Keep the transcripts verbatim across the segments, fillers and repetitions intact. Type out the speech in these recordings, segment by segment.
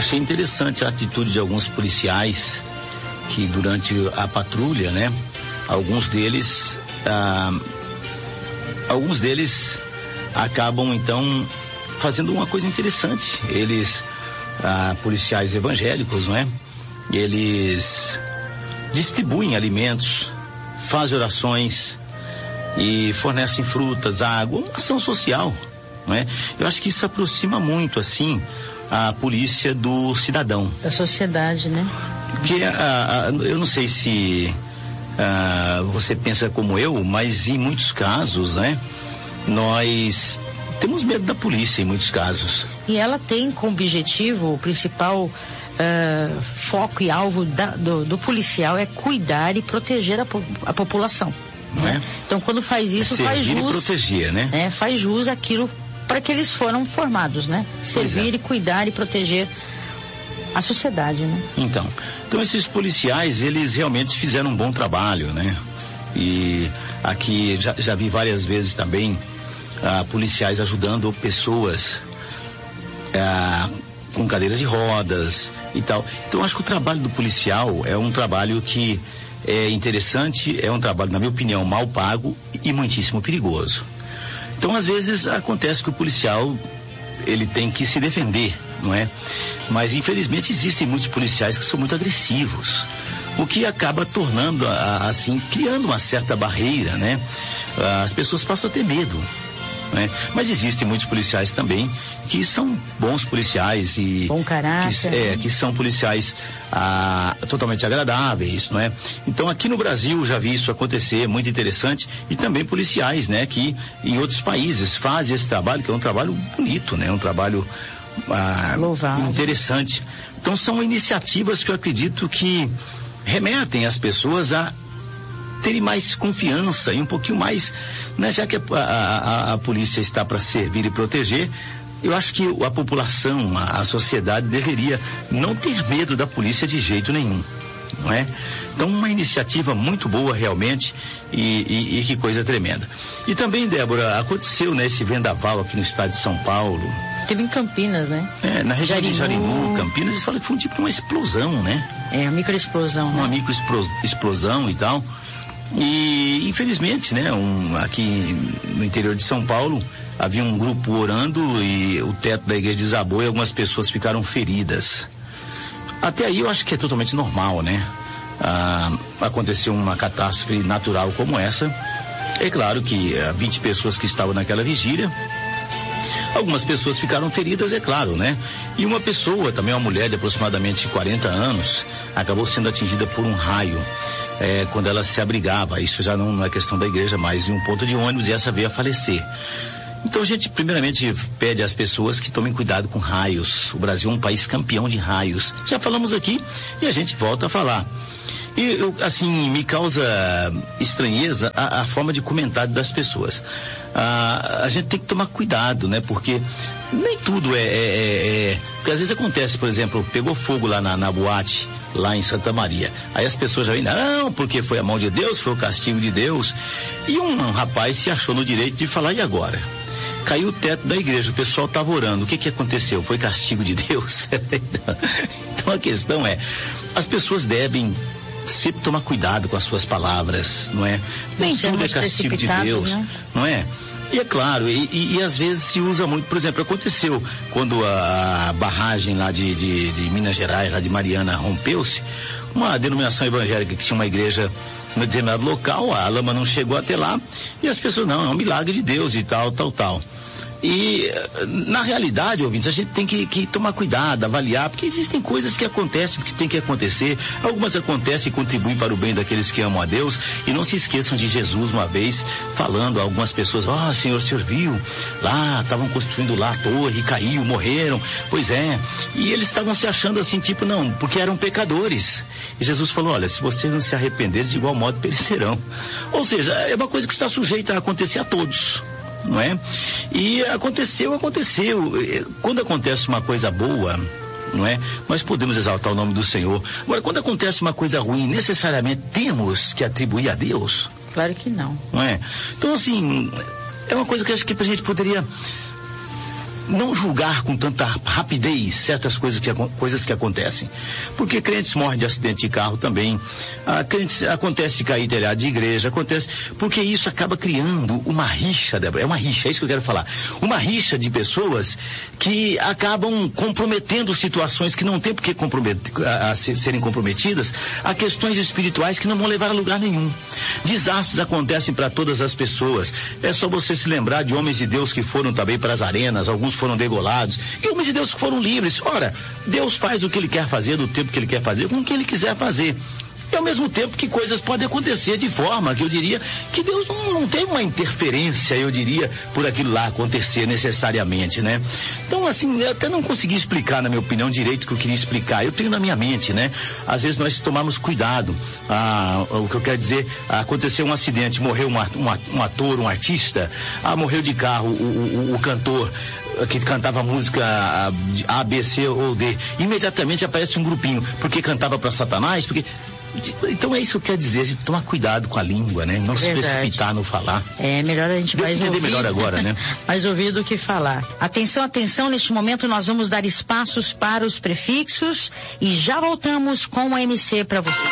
achei interessante a atitude de alguns policiais que durante a patrulha, né, alguns deles, ah, alguns deles acabam então fazendo uma coisa interessante. Eles, ah, policiais evangélicos, não é? Eles distribuem alimentos, fazem orações e fornecem frutas, água, uma ação social, não é? Eu acho que isso aproxima muito, assim, a polícia do cidadão. Da sociedade, né? Porque, ah, ah, eu não sei se ah, você pensa como eu, mas em muitos casos, né, nós temos medo da polícia em muitos casos. E ela tem como objetivo, o principal uh, foco e alvo da, do, do policial é cuidar e proteger a, a população. Não né? é? Então, quando faz isso, é faz jus. E proteger, né? né? Faz jus àquilo para que eles foram formados, né? Servir é. e cuidar e proteger a sociedade, né? Então, então esses policiais, eles realmente fizeram um bom trabalho, né? E aqui já, já vi várias vezes também ah, policiais ajudando pessoas ah, com cadeiras de rodas e tal. Então, acho que o trabalho do policial é um trabalho que é interessante, é um trabalho, na minha opinião, mal pago e muitíssimo perigoso. Então, às vezes, acontece que o policial, ele tem que se defender, não é? Mas, infelizmente, existem muitos policiais que são muito agressivos, o que acaba tornando, assim, criando uma certa barreira, né? As pessoas passam a ter medo, né? Mas existem muitos policiais também que são bons policiais e bom caráter, que, é, que são policiais ah, totalmente agradáveis, não é? Então, aqui no Brasil já vi isso acontecer, muito interessante, e também policiais, né, que em outros países fazem esse trabalho, que é um trabalho bonito, né, um trabalho ah, interessante. Então, são iniciativas que eu acredito que remetem as pessoas a terem mais confiança e um pouquinho mais, né, já que a, a, a polícia está para servir e proteger, eu acho que a população, a, a sociedade deveria não ter medo da polícia de jeito nenhum, não é? Então, uma iniciativa muito boa realmente e, e, e que coisa tremenda. E também, Débora, aconteceu, né, esse vendaval aqui no estado de São Paulo. Teve em Campinas, né? É, na região Jarinu. de Jarinu, Campinas, eles falam que foi um tipo de uma explosão, né? É, uma microexplosão, né? Uma microexplosão e tal. E, infelizmente, né, um, aqui no interior de São Paulo, havia um grupo orando e o teto da igreja desabou e algumas pessoas ficaram feridas. Até aí eu acho que é totalmente normal, né? Ah, aconteceu uma catástrofe natural como essa. É claro que ah, vinte pessoas que estavam naquela vigília, algumas pessoas ficaram feridas, é claro, né? E uma pessoa, também uma mulher de aproximadamente quarenta anos, acabou sendo atingida por um raio, é, quando ela se abrigava. Isso já não é questão da igreja, mas em um ponto de ônibus, e essa veio a falecer. Então, a gente primeiramente pede às pessoas que tomem cuidado com raios. O Brasil é um país campeão de raios. Já falamos aqui e a gente volta a falar. E, eu, assim, me causa estranheza a, a forma de comentário das pessoas. Ah, a gente tem que tomar cuidado, né? Porque nem tudo é... é, é, é porque às vezes acontece, por exemplo, pegou fogo lá na, na boate, lá em Santa Maria. Aí as pessoas já vêm, não, porque foi a mão de Deus, foi o castigo de Deus. E um, um rapaz se achou no direito de falar, e agora? Caiu o teto da igreja, o pessoal estava orando. O que que aconteceu? Foi castigo de Deus? Então a questão é, as pessoas devem sempre tomar cuidado com as suas palavras, não é? Nem tudo é castigo de Deus, né? Não é? E é claro, e, e, e às vezes se usa muito, por exemplo, aconteceu quando a, a barragem lá de, de, de Minas Gerais, lá de Mariana, rompeu-se, uma denominação evangélica que tinha uma igreja em determinado local, a lama não chegou até lá, e as pessoas, não, é um milagre de Deus e tal, tal, tal. E, na realidade, ouvintes, a gente tem que, que tomar cuidado, avaliar, porque existem coisas que acontecem, porque tem que acontecer. Algumas acontecem e contribuem para o bem daqueles que amam a Deus. E não se esqueçam de Jesus, uma vez, falando a algumas pessoas, ó, oh, Senhor, o Senhor viu? Lá, estavam construindo lá a torre, caiu, morreram. Pois é. E eles estavam se achando assim, tipo, não, porque eram pecadores. E Jesus falou, olha, se vocês não se arrependerem, de igual modo perecerão. Ou seja, é uma coisa que está sujeita a acontecer a todos. Não é? E aconteceu, aconteceu. Quando acontece uma coisa boa, não é? Nós podemos exaltar o nome do Senhor. Agora, quando acontece uma coisa ruim, necessariamente temos que atribuir a Deus? Claro que não. Não é? Então, assim, é uma coisa que acho que a gente poderia não julgar com tanta rapidez certas coisas que, coisas que acontecem. Porque crentes morrem de acidente de carro também, ah, crentes, acontece de cair telhado de igreja, acontece, porque isso acaba criando uma rixa, Débora, é uma rixa, é isso que eu quero falar, uma rixa de pessoas que acabam comprometendo situações que não tem por que comprometer, a, a serem comprometidas, a questões espirituais que não vão levar a lugar nenhum. Desastres acontecem para todas as pessoas, é só você se lembrar de homens de Deus que foram também para as arenas, alguns foram degolados, e homens de Deus que foram livres. Ora, Deus faz o que Ele quer fazer, do tempo que Ele quer fazer, com o que Ele quiser fazer. E ao mesmo tempo que coisas podem acontecer de forma que eu diria que Deus não, não tem uma interferência, eu diria, por aquilo lá acontecer necessariamente, né? Então, assim, eu até não consegui explicar, na minha opinião, direito o que eu queria explicar. Eu tenho na minha mente, né? Às vezes nós tomamos cuidado. Ah, o que eu quero dizer, aconteceu um acidente, morreu um, um, um ator, um artista, ah, morreu de carro o, o, o cantor que cantava música A, B, C ou D. Imediatamente aparece um grupinho, porque cantava para Satanás, porque... Então é isso que eu quero dizer, a gente tomar cuidado com a língua, né? Não Verdade. se precipitar no falar. É, melhor a gente mais ouvir. melhor agora, né? mais ouvir do que falar. Atenção, atenção, neste momento nós vamos dar espaços para os prefixos e já voltamos com o M C para você.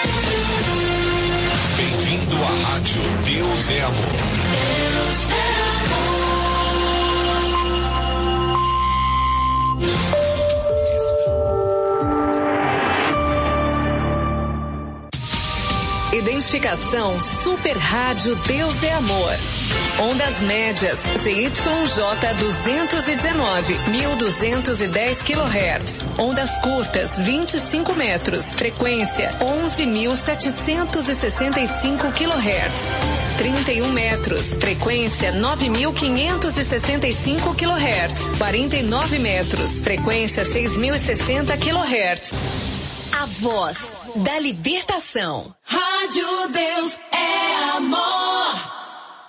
Bem-vindo à Rádio Deus é Amor. Deus é amor. Identificação Super Rádio Deus é Amor. Ondas médias C Y J duzentos e dezenove, mil duzentos e dez quilohertz. Ondas curtas vinte e cinco metros. Frequência onze mil setecentos e sessenta e cinco quilohertz. trinta e um metros. Frequência nove mil quinhentos e sessenta e cinco quilohertz. quarenta e nove metros. Frequência seis mil e sessenta quilohertz. A voz da libertação. Rádio Deus é Amor.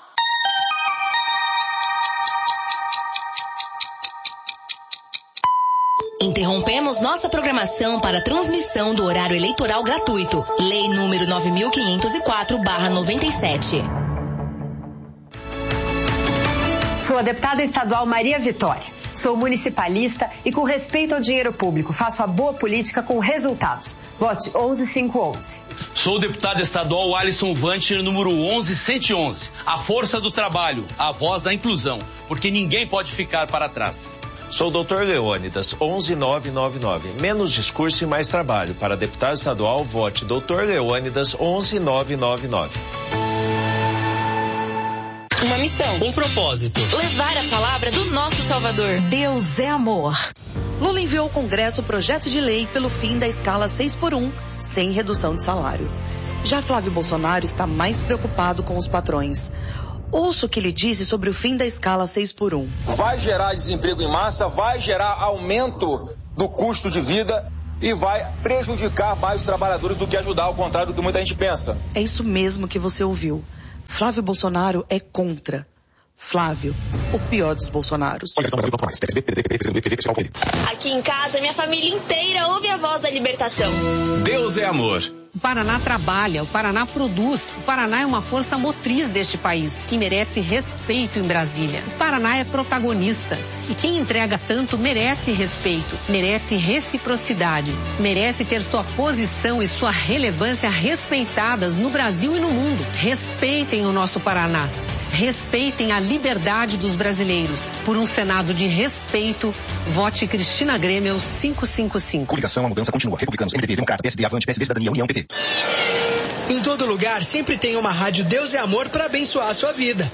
Interrompemos nossa programação para transmissão do horário eleitoral gratuito. Lei número nove mil quinhentos e quatro barra noventa e sete. Sou a deputada estadual Maria Vitória. Sou municipalista e, com respeito ao dinheiro público, faço a boa política com resultados. Vote onze cinco onze. Sou o deputado estadual Alisson Vante, número onze cento e onze. A força do trabalho, a voz da inclusão, porque ninguém pode ficar para trás. Sou o doutor Leônidas, onze mil novecentos e noventa e nove. Menos discurso e mais trabalho. Para deputado estadual, vote doutor Leônidas, onze mil novecentos e noventa e nove. Uma missão. Um propósito. Levar a palavra do nosso Salvador. Deus é amor. Lula enviou ao Congresso o projeto de lei pelo fim da escala seis por um, sem redução de salário. Já Flávio Bolsonaro está mais preocupado com os patrões. Ouça o que ele disse sobre o fim da escala seis por um. Vai gerar desemprego em massa, vai gerar aumento do custo de vida e vai prejudicar mais os trabalhadores do que ajudar, ao contrário do que muita gente pensa. É isso mesmo que você ouviu. Flávio Bolsonaro é contra. Flávio, o pior dos Bolsonaros. Aqui em casa, minha família inteira ouve a voz da libertação. Deus é amor. O Paraná trabalha, o Paraná produz, o Paraná é uma força motriz deste país, que merece respeito em Brasília. O Paraná é protagonista e quem entrega tanto merece respeito, merece reciprocidade, merece ter sua posição e sua relevância respeitadas no Brasil e no mundo. Respeitem o nosso Paraná. Respeitem a liberdade dos brasileiros. Por um Senado de respeito, vote Cristina Grêmio quinhentos e cinquenta e cinco. Comunicação, a mudança continua. Republicanos, M D B, Democrata, P S D, Avante, P S D, Cidadania, União, P T. Em todo lugar, sempre tem uma rádio Deus é Amor para abençoar a sua vida.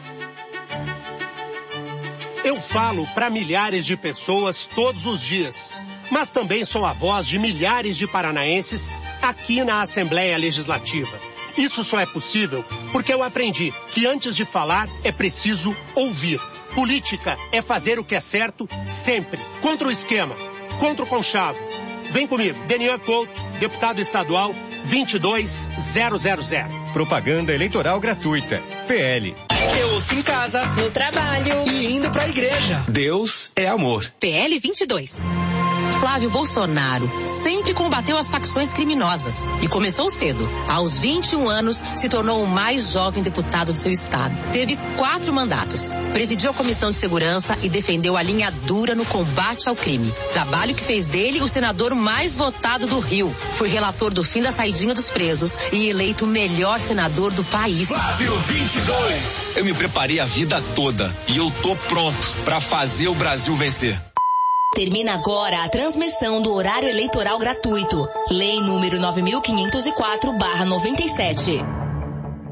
Eu falo para milhares de pessoas todos os dias, mas também sou a voz de milhares de paranaenses aqui na Assembleia Legislativa. Isso só é possível porque eu aprendi que antes de falar é preciso ouvir. Política é fazer o que é certo sempre. Contra o esquema, contra o conchavo. Vem comigo, Denian Couto, deputado estadual vinte e dois mil. Propaganda eleitoral gratuita. P L. Eu ouço em casa, no trabalho e indo pra igreja. Deus é amor. P L vinte e dois. Flávio Bolsonaro sempre combateu as facções criminosas e começou cedo. Aos vinte e um anos, se tornou o mais jovem deputado do seu estado. Teve quatro mandatos. Presidiu a Comissão de Segurança e defendeu a linha dura no combate ao crime. Trabalho que fez dele o senador mais votado do Rio. Foi relator do fim da saidinha dos presos e eleito o melhor senador do país. Flávio vinte e dois. Eu me preparei a vida toda e eu tô pronto para fazer o Brasil vencer. Termina agora a transmissão do horário eleitoral gratuito. Lei número nove mil quinhentos e quatro barra noventa e sete.